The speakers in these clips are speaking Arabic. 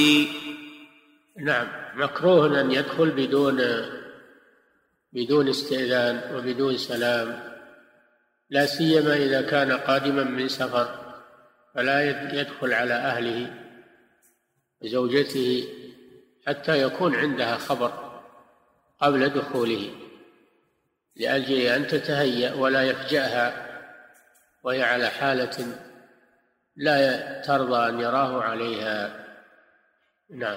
نعم، مكروه أن يدخل بدون استئذان وبدون سلام، لا سيما إذا كان قادما من سفر، فلا يدخل على أهله زوجته حتى يكون عندها خبر قبل دخوله، لأجل أن تتهيأ ولا يفجأها وهي على حالة لا ترضى أن يراه عليها. نعم.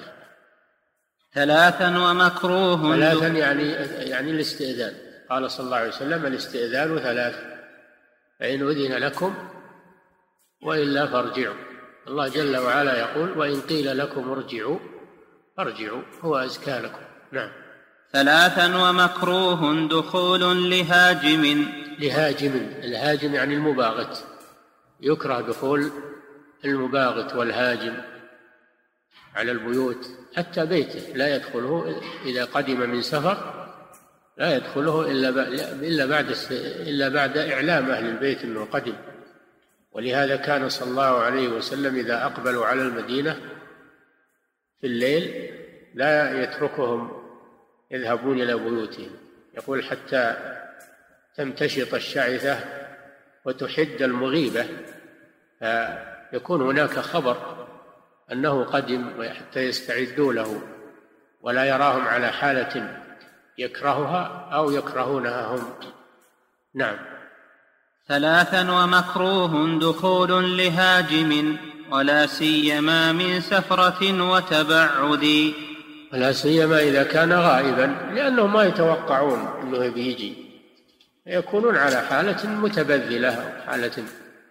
3 ومكروه. 3 يعني الاستئذان. قال صلى الله عليه وسلم: الاستئذان 3، فإن أذن لكم وإلا فارجعوا. الله جل وعلا يقول: وإن قيل لكم ارجعوا فارجعوا هو أزكى لكم. نعم. 3 ومكروه دخول لهاجم. الهاجم يعني المباغت، يكره دخول المباغت والهاجم على البيوت، حتى بيته لا يدخله إذا قدم من سفر، لا يدخله إلا بعد إعلام أهل البيت أنه قدم. ولهذا كان صلى الله عليه وسلم إذا أقبلوا على المدينة في الليل لا يتركهم يذهبون إلى بيوتهم، يقول: حتى تمتشط الشعثة وتحد المغيبة، فيكون هناك خبر أنه قدم، وحتى يستعدوا له ولا يراهم على حالة يكرهها أو يكرهونها هم. نعم. 3 ومكروه دخول لهاجم ولا سيما من سفرة وتبعد. ولا سيما إذا كان غائبا، لأنهم ما يتوقعون أنه بيجي، يكونون على حالة متبذلة أو حالة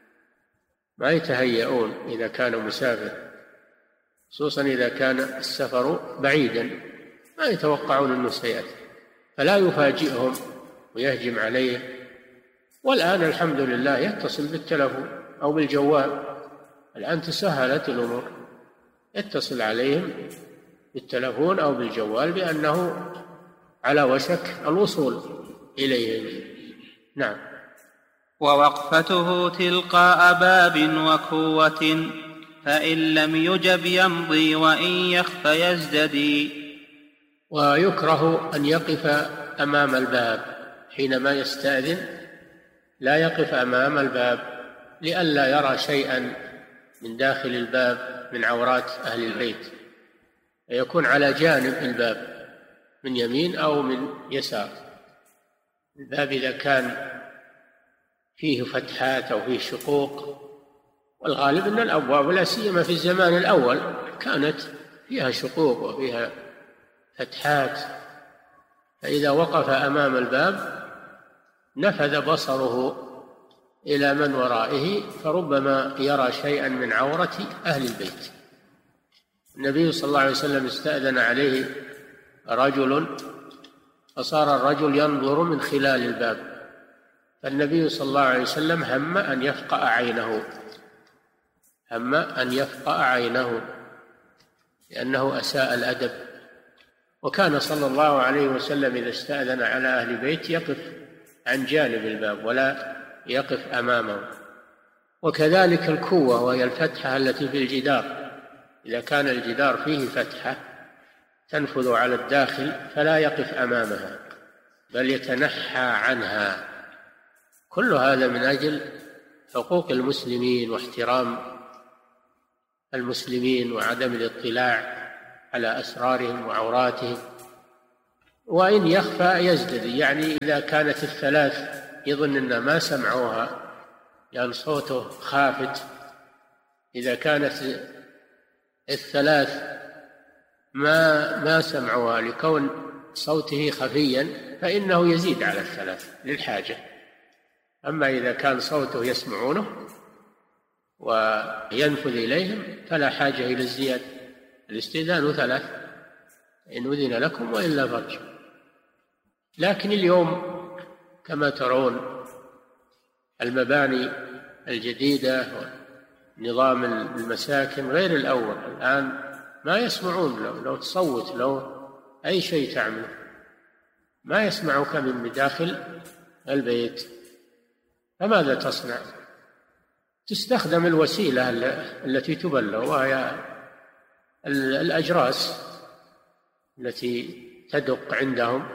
ما يتهيئون إذا كان مسافر، خصوصا إذا كان السفر بعيدا ما يتوقعون أنه سيأتي، فلا يفاجئهم ويهجم عليه. والآن الحمد لله يتصل بالتلفون أو بالجوال، الآن تسهلت الأمور، يتصل عليهم بالتلفون أو بالجوال بأنه على وشك الوصول إليهم. نعم. ووقفته تلقاء باب وكوة، فإن لم يجب يمضي وإن يخف يزددي. ويكره أن يقف أمام الباب حينما يستأذن، لا يقف أمام الباب لئلا يرى شيئا من داخل الباب من عورات أهل البيت، يكون على جانب الباب من يمين أو من يسار. الباب إذا كان فيه فتحات أو فيه شقوق، والغالب أن الأبواب لا سيما في الزمان الأول كانت فيها شقوق وفيها فتحات، فإذا وقف أمام الباب نفذ بصره إلى من ورائه، فربما يرى شيئا من عورة أهل البيت. النبي صلى الله عليه وسلم استأذن عليه رجل، فصار الرجل ينظر من خلال الباب، فالنبي صلى الله عليه وسلم هم أن يفقأ عينه لأنه أساء الأدب. وكان صلى الله عليه وسلم إذا استأذن على أهل بيت يقف عن جانب الباب ولا يقف أمامه. وكذلك الكوة، وهي الفتحة التي في الجدار، إذا كان الجدار فيه فتحة تنفذ على الداخل فلا يقف أمامها بل يتنحى عنها. كل هذا من أجل حقوق المسلمين واحترام المسلمين وعدم الاطلاع على أسرارهم وعوراتهم. وإن يخفى يزدد، يعني إذا كانت الثلاث يظن أن ما سمعوها لأن صوته خافت، إذا كانت الثلاث ما سمعوها لكون صوته خفيا فإنه يزيد على الثلاث للحاجة. أما إذا كان صوته يسمعونه وينفذ إليهم فلا حاجة إلى الزيادة. الاستئذان 3، إن أذن لكم وإلا فارجعوا. لكن اليوم كما ترون المباني الجديدة ونظام المساكن غير الأول، الآن ما يسمعون لو تصوت، لو أي شيء تعمل ما يسمعك من داخل البيت، فماذا تصنع؟ تستخدم الوسيلة التي تبلغ، وهي الأجراس التي تدق عندهم،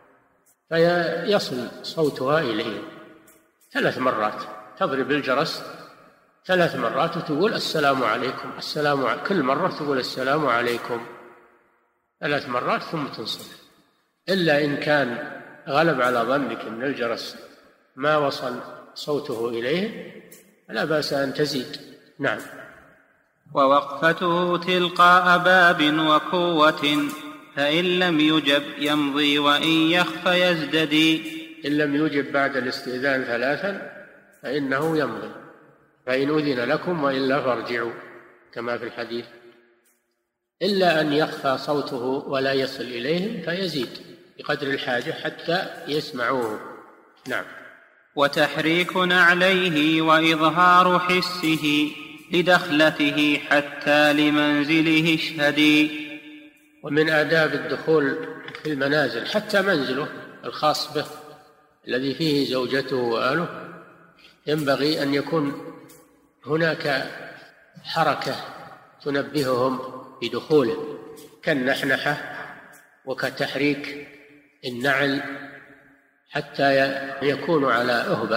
فيصل صوتها إليهم 3 مرات، تضرب الجرس 3 مرات وتقول السلام عليكم، كل مرة تقول السلام عليكم 3 مرات ثم تنصرف. إلا إن كان غلب على ظنك أن الجرس ما وصل صوته إليه لا بأس أن تزيد. نعم. ووقفته تلقاء باب وكوة، فإن لم يجب يمضي وإن يخف يزددي. إن لم يجب بعد الاستئذان 3 فإنه يمضي، فإن أذن لكم وإلا فارجعوا كما في الحديث. إلا أن يخفى صوته ولا يصل إليهم فيزيد بقدر الحاجة حتى يسمعوه. نعم. وتحريك نعليه وإظهار حسه لدخلته حتى لمنزله اشهدي. ومن آداب الدخول في المنازل حتى منزله الخاص به الذي فيه زوجته وأهله ينبغي أن يكون هناك حركة تنبههم بدخوله، كالنحنحة وكتحريك النعل حتى يكونوا على أهبة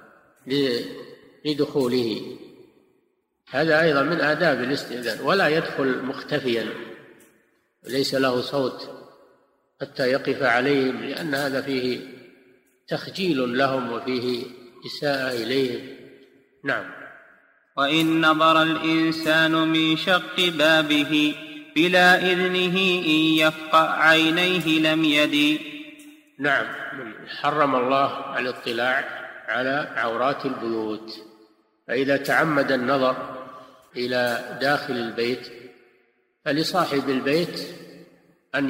لدخوله. هذا أيضا من آداب الاستئذان. ولا يدخل مختفيا ليس له صوت حتى يقف عليهم، لأن هذا فيه تخجيل لهم وفيه إساءة إليهم. نعم. وإن نظر الإنسان من شق بابه بلا إذنه إن يفقأ عينيه لم يدي. نعم. حرم الله الاطلاع على عورات البيوت، فإذا تعمد النظر إلى داخل البيت فلصاحب البيت أن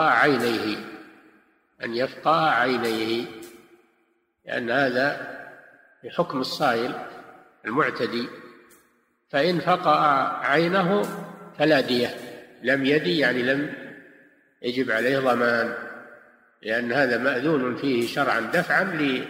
يفقأ عينيه، لأن هذا بحكم الصائل المعتدي. فإن فقأ عينه فلا دية، لم يدي يعني لم يجب عليه ضمان، لأن هذا مأذون فيه شرعا دفعا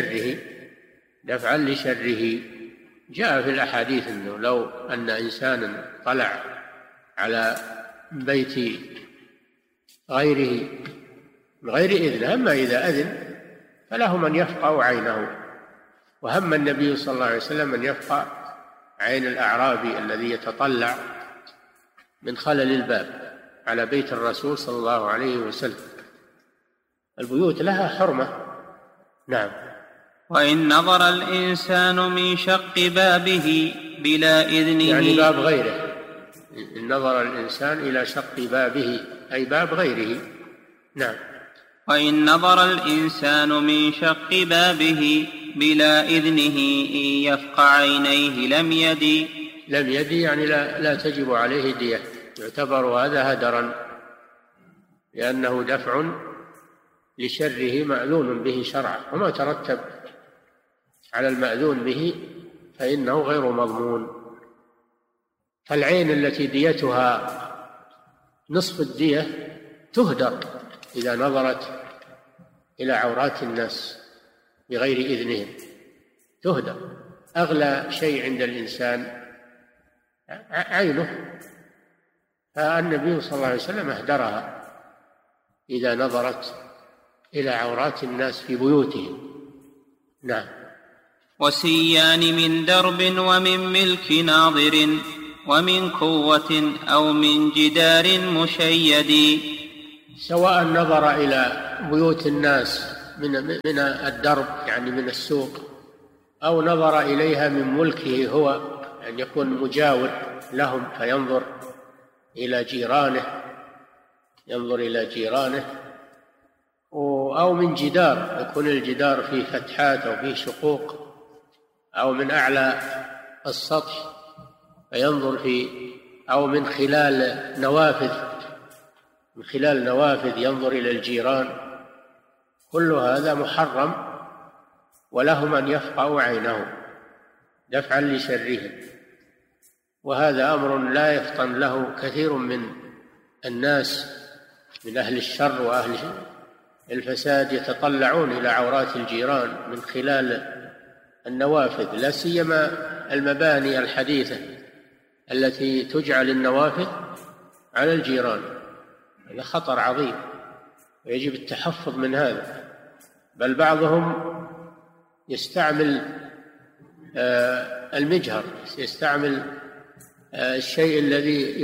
لشره. جاء في الأحاديث أنه لو أن إنسانا طلع على بيت غيره من غير إذن، أما إذا أذن فله من يفقأ عينه. وهم النبي صلى الله عليه وسلم أن يفقأ عين الأعرابي الذي يتطلع من خلل الباب على بيت الرسول صلى الله عليه وسلم. البيوت لها حرمة. نعم. وإن نظر الإنسان من شق بابه بلا إذنه يعني باب غيره، إن نظر الإنسان إلى شق بابه أي باب غيره. نعم. وإن نظر الإنسان من شق بابه بلا إذنه إن يفقع عينيه لم يدي يعني لا تجب عليه دية، يعتبر هذا هدرا، لأنه دفع لشره مأذون به شرعا، وما ترتب على المأذون به فإنه غير مضمون. فالعين التي ديتها نصف الدية تهدر إذا نظرت إلى عورات الناس بغير إذنهم، تهدر. أغلى شيء عند الإنسان عينه، فالنبي صلى الله عليه وسلم أهدرها إذا نظرت إلى عورات الناس في بيوتهم. نعم. وسيان من درب ومن ملك ناظر ومن قوة أو من جدار مشيد. سواء نظر إلى بيوت الناس من الدرب يعني من السوق، أو نظر إليها من ملكه هو، أن يكون مجاور لهم فينظر إلى جيرانه، أو من جدار، يكون الجدار فيه فتحات أو فيه شقوق، أو من أعلى السطح فينظر أو من خلال نوافذ ينظر إلى الجيران. كل هذا محرم، ولهم أن يفقأوا عينه دفعا لشرهم. وهذا أمر لا يفطن له كثير من الناس من أهل الشر وأهل الفساد، يتطلعون إلى عورات الجيران من خلال النوافذ، لا سيما المباني الحديثة التي تجعل النوافذ على الجيران. هذا خطر عظيم ويجب التحفظ من هذا. بل بعضهم يستعمل المجهر، يستعمل الشيء الذي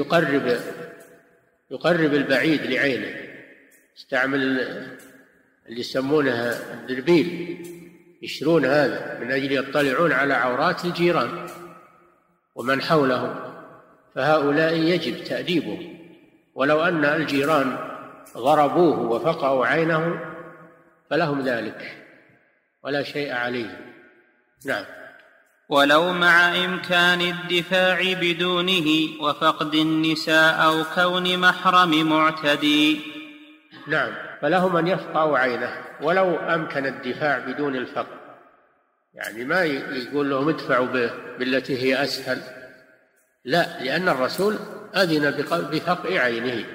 يقرب البعيد لعينه، يستعمل اللي يسمونه الدربيل، يشرون هذا من أجل يطلعون على عورات الجيران ومن حولهم. فهؤلاء يجب تأديبهم، ولو أن الجيران ضربوه وفقعوا عينه فلهم ذلك ولا شيء عليهم. نعم. ولو مع إمكان الدفاع بدونه وفقد النساء أو كون محرم معتدي. نعم، فلهم أن يفقعوا عينه ولو أمكن الدفاع بدون الفقع، يعني ما يقول لهم ادفعوا بالتي هي أسهل، لا، لأن الرسول أذن بفقع عينه،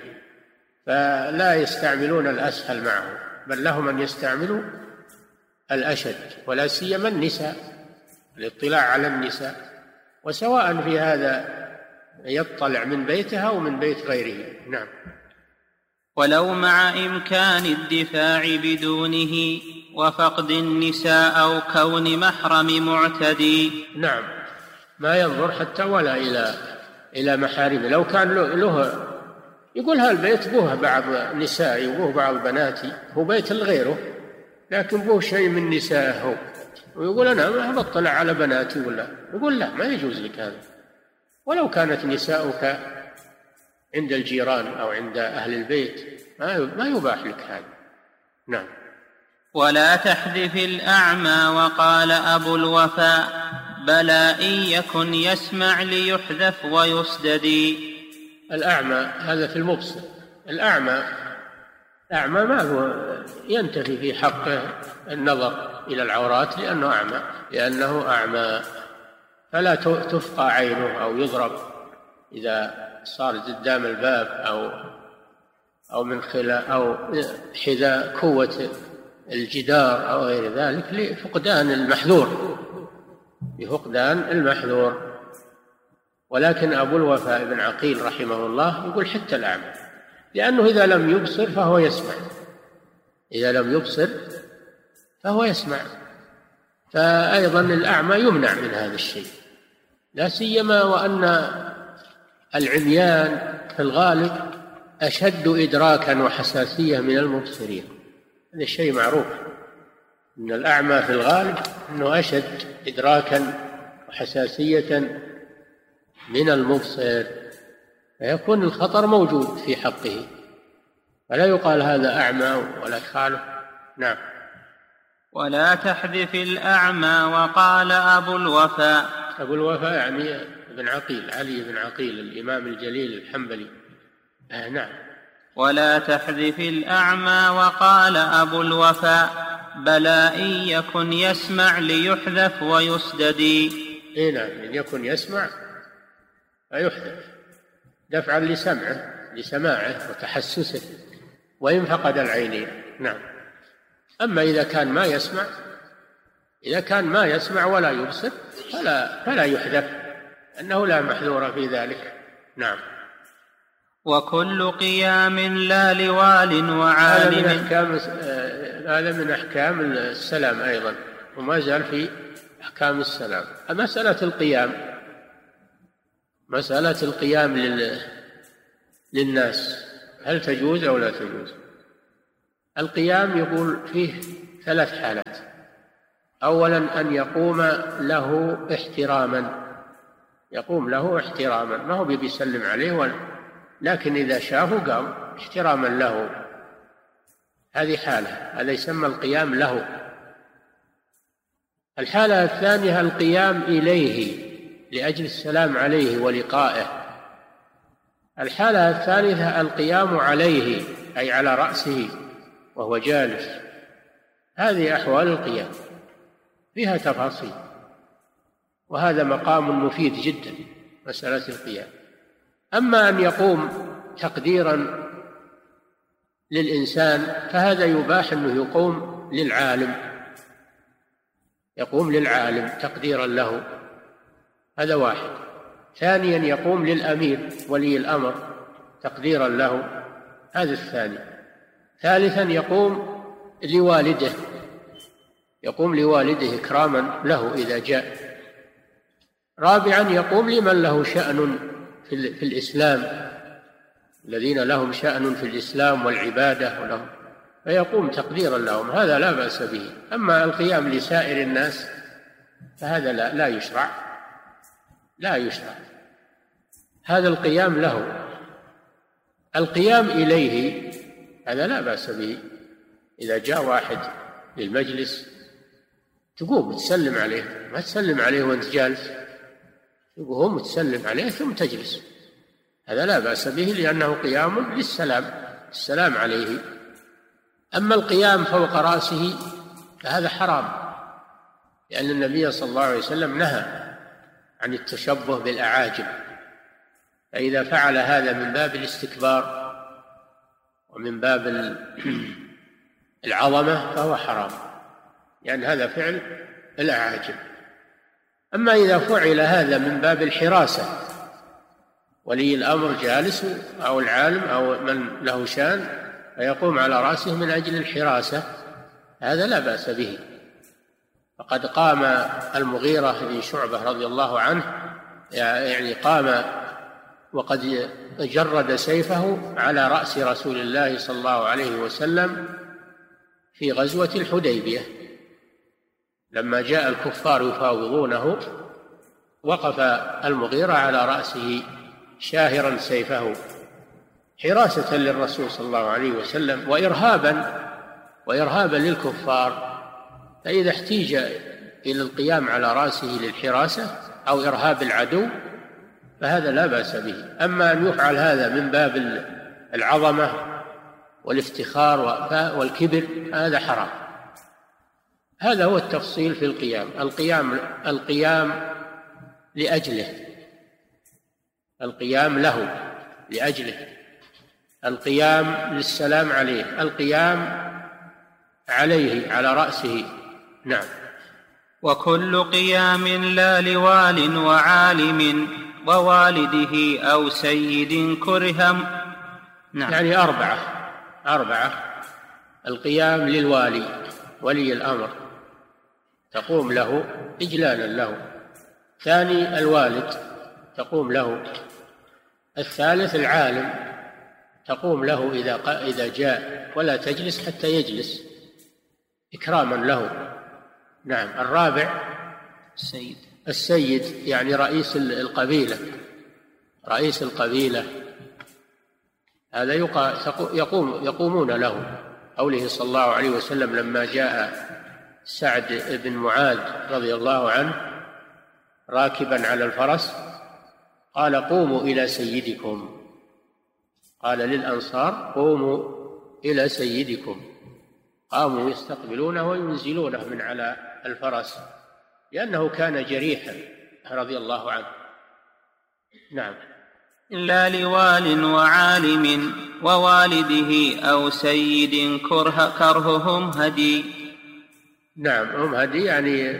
فلا يستعملون الأسهل معه، بل لهم أن يستعملوا الأشد، ولا سيما النساء، الاطلاع على النساء، وسواء في هذا يطلع من بيتها ومن بيت غيره. نعم. ولو مع إمكان الدفاع بدونه وفقد النساء أو كون محرم معتدي. نعم، ما ينظر حتى ولا إلى محارمه. لو كان له يقول هالبيت بوه بعض نسائي وبوه بعض بناتي، هو بيت لغيره لكن بوه شيء من نسائه، ويقول أنا ما بطلع على بناتي، ولا يقول لا، ما يجوز لك هذا. ولو كانت نساؤك عند الجيران أو عند أهل البيت ما يباح لك هذا. نعم. ولا تحذف الأعمى وقال أبو الوفاء بلى إن يكن يسمع ليحذف ويسددي. الأعمى هذا في المبصر. الأعمى ما هو ينتفي في حقه النظر إلى العورات لأنه أعمى، فلا تفقى عينه أو يضرب إذا صار قدام الباب أو من خلال أو حذاء قوة الجدار أو غير ذلك لفقدان المحذور. ولكن أبو الوفاء بن عقيل رحمه الله يقول حتى الأعمى، لأنه إذا لم يبصر فهو يسمع، فأيضا الأعمى يمنع من هذا الشيء، لا سيما وأن العميان في الغالب أشد إدراكا وحساسية من المبصرين. هذا الشيء معروف أن الأعمى في الغالب أنه أشد إدراكا وحساسية من المبصر، فيكون الخطر موجود في حقه، فلا يقال هذا أعمى ولا خالف. نعم. ولا تحذف الأعمى وقال أبو الوفاء يعني ابن عقيل، علي بن عقيل الإمام الجليل الحنبلي. نعم. ولا تحذف الأعمى وقال أبو الوفاء بلى إن يكن يسمع ليحذف ويسددي. نعم، إن يكن يسمع فيحذف دفعا لسماعه وتحسسه وإن فقد العينين. نعم. أما إذا كان ما يسمع ولا يبصر فلا يحذف، أنه لا محذور في ذلك. نعم. وكل قيام لا لوال وعالم. هذا من أحكام السلام أيضا، وما زال في أحكام السلام. مسألة القيام للناس هل تجوز أو لا تجوز؟ القيام يقول فيه 3 حالات. أولا أن يقوم له احتراما، ما هو بيسلم عليه لكن إذا شافه قام احتراما له، هذه حالة، هذا يسمى القيام له. الحالة الثانية القيام إليه لأجل السلام عليه ولقائه. الحالة الثالثة القيام عليه أي على رأسه وهو جالس. هذه أحوال القيام فيها تفاصيل، وهذا مقام مفيد جدا مسألة القيام. أما أن يقوم تقديرا للإنسان فهذا يباح أنه يقوم للعالم تقديرا له، هذا واحد. ثانيا يقوم للأمير ولي الأمر تقديرا له. هذا الثاني. ثالثا يقوم لوالده إكراما له إذا جاء. رابعا يقوم لمن له شأن في الإسلام، الذين لهم شأن في الإسلام والعبادة ولهم، فيقوم تقديرا لهم، هذا لا بأس به. أما القيام لسائر الناس فهذا لا يشرع. هذا القيام له. القيام إليه هذا لا بأس به. إذا جاء واحد للمجلس تقوم تسلم عليه، ما تسلم عليه وانت جالس، تقوم تسلم عليه ثم تجلس، هذا لا بأس به لأنه قيام السلام عليه. أما القيام فوق رأسه فهذا حرام، لأن النبي صلى الله عليه وسلم نهى عن التشبه بالأعاجم، فإذا فعل هذا من باب الاستكبار ومن باب العظمة فهو حرام، لأن هذا فعل الأعاجم. أما إذا فعل هذا من باب الحراسة، ولي الأمر جالس أو العالم أو من له شان فيقوم على رأسه من أجل الحراسة، هذا لا بأس به. فقد قام المغيرة بن شعبة رضي الله عنه، يعني قام وقد جرد سيفه على رأس رسول الله صلى الله عليه وسلم في غزوة الحديبية، لما جاء الكفار يفاوضونه وقف المغيرة على رأسه شاهرا سيفه حراسة للرسول صلى الله عليه وسلم وإرهابا للكفار. فإذا احتيج إلى القيام على رأسه للحراسة أو إرهاب العدو فهذا لا بأس به. أما أن يفعل هذا من باب العظمة والافتخار والكبر هذا حرام. هذا هو التفصيل في القيام لأجله، القيام له لأجله، القيام للسلام عليه، القيام عليه على رأسه. نعم. وكل قيام لا لوال وعالم ووالده أو سيد كرهم. نعم. يعني أربعة. القيام للوالي، ولي الأمر، تقوم له إجلالا له. ثاني الوالد تقوم له. الثالث العالم تقوم له إذا جاء، ولا تجلس حتى يجلس إكراما له. نعم. الرابع السيد يعني رئيس القبيلة، هذا يقومون له. قوله صلى الله عليه وسلم لما جاء سعد بن معاذ رضي الله عنه راكبا على الفرس قال قوموا إلى سيدكم، قال للأنصار قوموا إلى سيدكم، قاموا يستقبلونه وينزلونه من على الفرس لأنه كان جريحا رضي الله عنه. نعم. إلا لوال وعالم ووالده أو سيد كرههم هدي. نعم. هم هدي يعني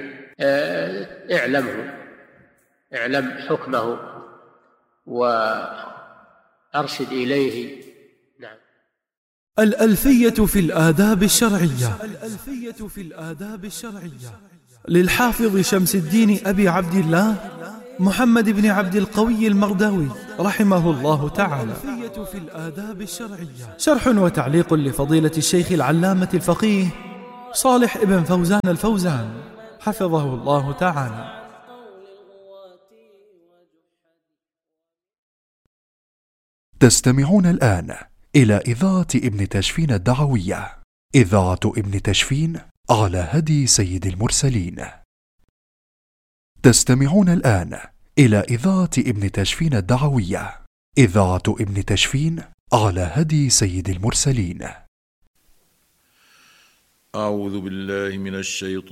اعلم حكمه وأرشد إليه. نعم. الألفية في الآداب الشرعية للحافظ شمس الدين أبي عبد الله محمد بن عبد القوي المرداوي رحمه الله تعالى. شرح وتعليق لفضيلة الشيخ العلامة الفقيه صالح ابن فوزان الفوزان حفظه الله تعالى. تستمعون الآن إلى إذاعة ابن تشفين الدعوية، إذاعة ابن تشفين على هدي سيد المرسلين. تستمعون الآن إلى إذاعة ابن تشفين الدعوية، إذاعة ابن تشفين على هدي سيد المرسلين. أعوذ بالله من الشيطان